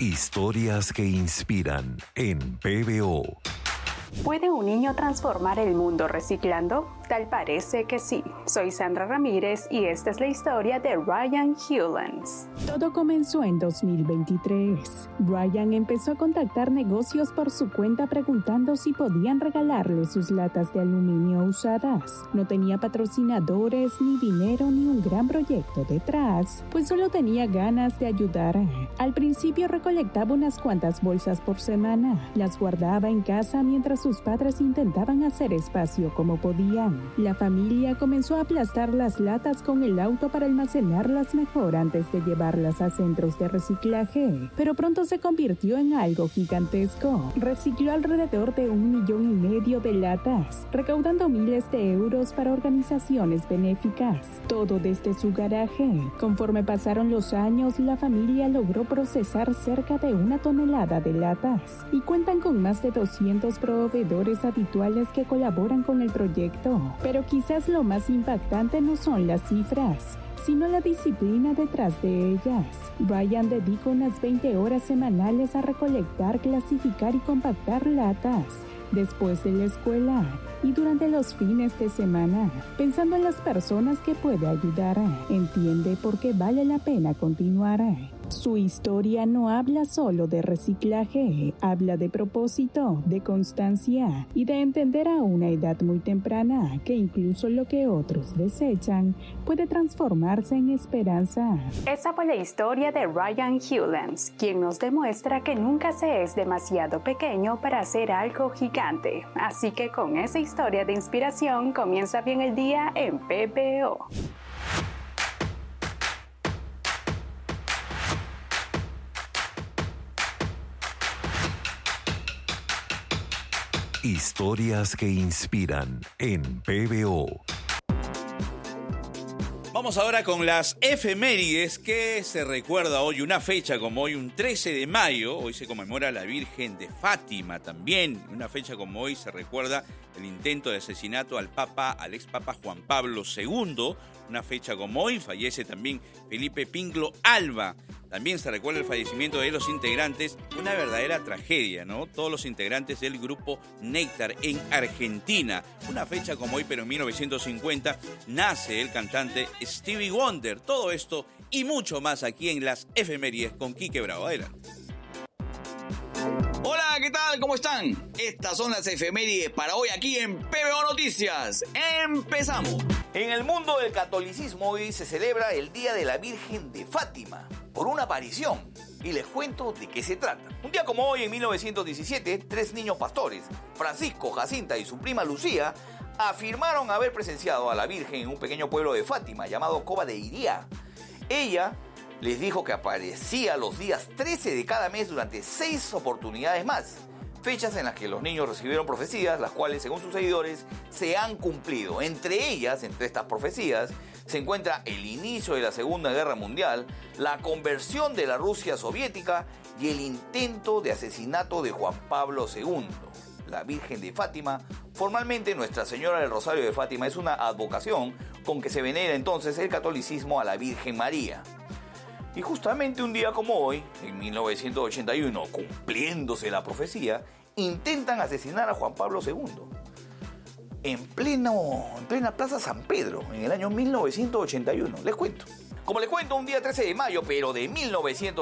Historias que inspiran en PBO. ¿Puede un niño transformar el mundo reciclando? Tal parece que sí. Soy Sandra Ramírez y esta es la historia de Ryan Hewlands. Todo comenzó en 2023. Ryan empezó a contactar negocios por su cuenta preguntando si podían regalarle sus latas de aluminio usadas. No tenía patrocinadores, ni dinero, ni un gran proyecto detrás, pues solo tenía ganas de ayudar. Al principio recolectaba unas cuantas bolsas por semana. Las guardaba en casa mientras sus padres intentaban hacer espacio como podían. La familia comenzó a aplastar las latas con el auto para almacenarlas mejor antes de llevarlas a centros de reciclaje, pero pronto se convirtió en algo gigantesco. Recicló alrededor de 1,5 millones de latas, recaudando miles de euros para organizaciones benéficas, todo desde su garaje. Conforme pasaron los años, la familia logró procesar cerca de 1 tonelada de latas y cuentan con más de 200 proveedores habituales que colaboran con el proyecto. Pero quizás lo más impactante no son las cifras, sino la disciplina detrás de ellas. Ryan dedica unas 20 horas semanales a recolectar, clasificar y compactar latas después de la escuela y durante los fines de semana, pensando en las personas que puede ayudar. Entiende por qué vale la pena continuar. Su historia no habla solo de reciclaje, habla de propósito, de constancia y de entender a una edad muy temprana que incluso lo que otros desechan puede transformarse en esperanza. Esa fue la historia de Ryan Hewlands, quien nos demuestra que nunca se es demasiado pequeño para hacer algo gigante. Así que con esa historia de inspiración comienza bien el día en PBO. Historias que inspiran en PBO. Vamos ahora con las efemérides que se recuerda hoy, una fecha como hoy, un 13 de mayo, hoy se conmemora la Virgen de Fátima también. Una fecha como hoy se recuerda el intento de asesinato al expapa Juan Pablo II. Una fecha como hoy fallece también Felipe Pingló Alba. También se recuerda el fallecimiento de los integrantes, una verdadera tragedia, ¿no? Todos los integrantes del grupo Néctar en Argentina. Una fecha como hoy, pero en 1950, nace el cantante Stevie Wonder. Todo esto y mucho más aquí en las efemérides con Quique Bravo. Adelante. Hola, ¿qué tal? ¿Cómo están? Estas son las efemérides para hoy aquí en PBO Noticias. ¡Empezamos! En el mundo del catolicismo hoy se celebra el Día de la Virgen de Fátima por una aparición. Y les cuento de qué se trata. Un día como hoy, en 1917, 3 niños pastores, Francisco, Jacinta y su prima Lucía, afirmaron haber presenciado a la Virgen en un pequeño pueblo de Fátima llamado Cova de Iría. Ella les dijo que aparecía los días 13 de cada mes durante 6 oportunidades más. Fechas en las que los niños recibieron profecías, las cuales, según sus seguidores, se han cumplido. Entre ellas, entre estas profecías, se encuentra el inicio de la Segunda Guerra Mundial, la conversión de la Rusia soviética y el intento de asesinato de Juan Pablo II. La Virgen de Fátima, formalmente Nuestra Señora del Rosario de Fátima, es una advocación con que se venera entonces el catolicismo a la Virgen María. Y justamente un día como hoy, en 1981, cumpliéndose la profecía, intentan asesinar a Juan Pablo II. En plena Plaza San Pedro, en el año 1981. Les cuento. Como les cuento, un día 13 de mayo, pero de 1981,